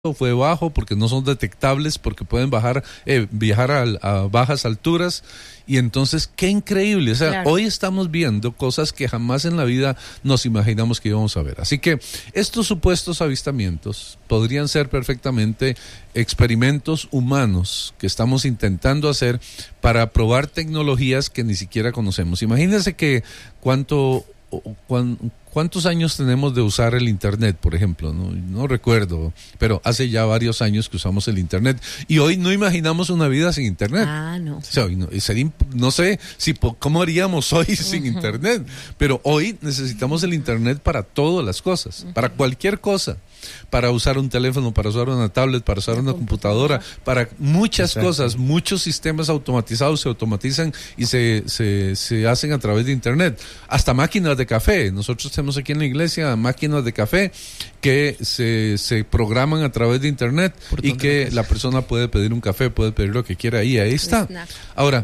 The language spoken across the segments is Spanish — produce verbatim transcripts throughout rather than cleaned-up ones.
fue bajo porque no son detectables, porque pueden bajar, eh, viajar a, a bajas alturas. Y entonces, qué increíble, o sea, claro. Hoy estamos viendo cosas que jamás en la vida nos imaginamos que íbamos a ver. Así que estos supuestos avistamientos podrían ser perfectamente experimentos humanos que estamos intentando hacer para probar tecnologías que ni siquiera conocemos. Imagínense que cuánto... cuánto ¿Cuántos años tenemos de usar el Internet, por ejemplo? No, no recuerdo, pero hace ya varios años que usamos el Internet. Y hoy no imaginamos una vida sin Internet. Ah, no. O sea, no, sería, no sé si cómo haríamos hoy sin uh-huh. Internet, pero hoy necesitamos el Internet para todas las cosas, uh-huh. para cualquier cosa. Para usar un teléfono, para usar una tablet, para usar una computadora, para muchas Exacto. cosas, muchos sistemas automatizados se automatizan y se, se, se hacen a través de Internet. Hasta máquinas de café. Nosotros tenemos aquí en la iglesia máquinas de café que se, se programan a través de Internet y que la persona puede pedir un café, puede pedir lo que quiera y ahí está. Ahora,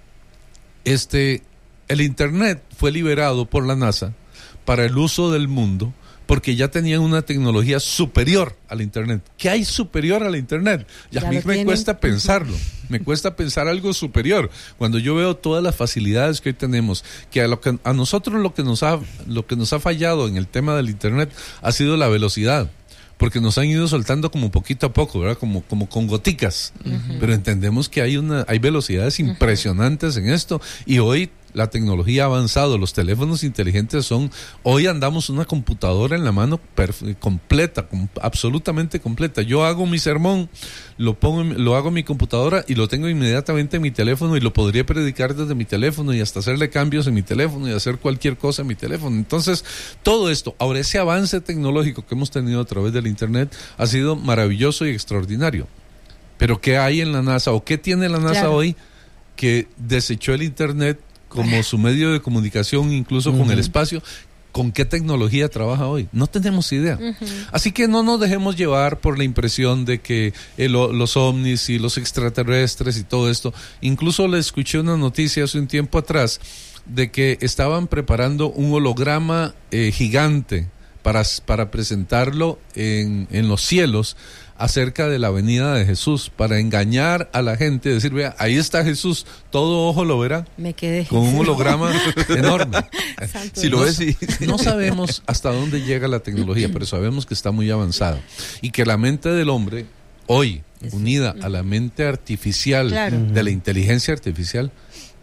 este, el Internet fue liberado por la NASA para el uso del mundo, porque ya tenían una tecnología superior al Internet. ¿Qué hay superior al Internet? Ya, ya a mí me tienen. cuesta pensarlo, me cuesta pensar algo superior. Cuando yo veo todas las facilidades que hoy tenemos, que a, lo que, a nosotros lo que nos ha, lo que nos ha fallado en el tema del Internet ha sido la velocidad. Porque nos han ido soltando como poquito a poco, ¿verdad? Como, como con goticas. Uh-huh. Pero entendemos que hay una, hay velocidades impresionantes uh-huh. en esto. Y hoy la tecnología ha avanzado, los teléfonos inteligentes son, hoy andamos una computadora en la mano perf- completa, com- absolutamente completa. Yo hago mi sermón, lo pongo, en, lo hago en mi computadora y lo tengo inmediatamente en mi teléfono y lo podría predicar desde mi teléfono y hasta hacerle cambios en mi teléfono y hacer cualquier cosa en mi teléfono. Entonces, todo esto, ahora ese avance tecnológico que hemos tenido a través del Internet ha sido maravilloso y extraordinario. Pero ¿qué hay en la NASA o qué tiene la NASA claro. hoy que desechó el Internet como su medio de comunicación, incluso uh-huh. con el espacio? ¿Con qué tecnología trabaja hoy? No tenemos idea. Uh-huh. Así que no nos dejemos llevar por la impresión de que el, los ovnis y los extraterrestres y todo esto. Incluso le escuché una noticia hace un tiempo atrás de que estaban preparando un holograma eh, gigante para, para presentarlo en, en los cielos acerca de la venida de Jesús, para engañar a la gente, decir, vea, ahí está Jesús, todo ojo lo verá. Me quedé. Con un holograma enorme. Santo si lo Dios. ves, sí. No sabemos hasta dónde llega la tecnología, pero sabemos que está muy avanzada. Y que la mente del hombre, hoy, unida a la mente artificial, claro. de la inteligencia artificial,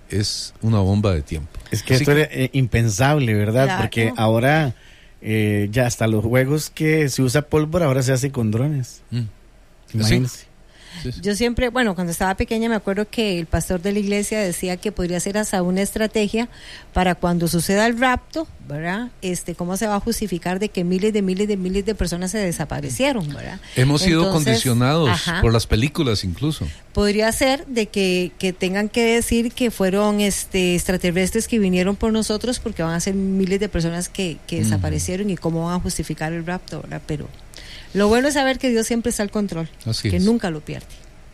es una bomba de tiempo. Es que Así esto que, era eh, impensable, ¿verdad? Claro. Porque ahora... Eh, ya hasta los juegos que se usa pólvora ahora se hace con drones. Mm. Imagínense. Sí. Yo siempre, bueno, cuando estaba pequeña me acuerdo que el pastor de la iglesia decía que podría ser hasta una estrategia para cuando suceda el rapto, ¿verdad? Este, cómo se va a justificar de que miles de miles de miles de personas se desaparecieron, ¿verdad? Hemos sido Entonces, condicionados ajá, por las películas incluso. Podría ser de que, que tengan que decir que fueron este extraterrestres que vinieron por nosotros porque van a ser miles de personas que, que desaparecieron uh-huh. y cómo van a justificar el rapto, ¿verdad? Pero lo bueno es saber que Dios siempre está al control, Así que es. nunca lo pierde.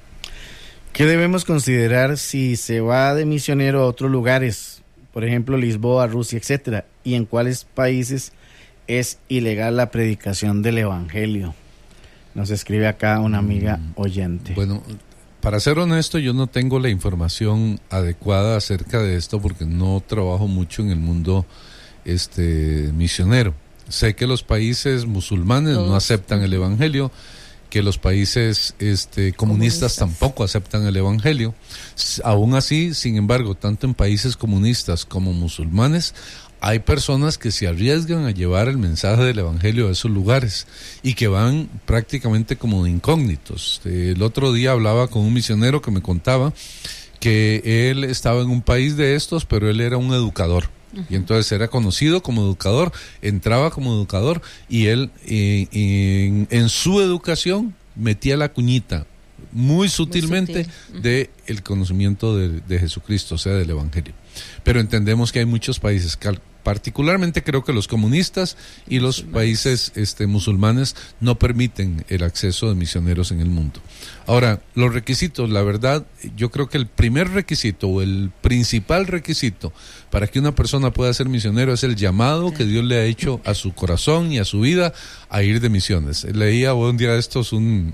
¿Qué debemos considerar si se va de misionero a otros lugares? Por ejemplo, Lisboa, Rusia, etcétera. ¿Y en cuáles países es ilegal la predicación del evangelio? Nos escribe acá una amiga oyente. Bueno, para ser honesto, yo no tengo la información adecuada acerca de esto porque no trabajo mucho en el mundo este misionero. Sé que los países musulmanes Todos. no aceptan el evangelio, que los países este, comunistas, comunistas tampoco aceptan el evangelio. Aún así, sin embargo, tanto en países comunistas como musulmanes, hay personas que se arriesgan a llevar el mensaje del evangelio a esos lugares y que van prácticamente como de incógnitos. El otro día hablaba con un misionero que me contaba que él estaba en un país de estos, pero él era un educador. Y entonces era conocido como educador, entraba como educador y él eh, en, en su educación metía la cuñita muy sutilmente muy sutil. de el conocimiento de, de Jesucristo, o sea, del evangelio. Pero entendemos que hay muchos países, cal, particularmente creo que los comunistas y los países este, musulmanes no permiten el acceso de misioneros en el mundo. Ahora, los requisitos, la verdad, yo creo que el primer requisito o el principal requisito para que una persona pueda ser misionero es el llamado que Dios le ha hecho a su corazón y a su vida a ir de misiones. Leía un día de estos un,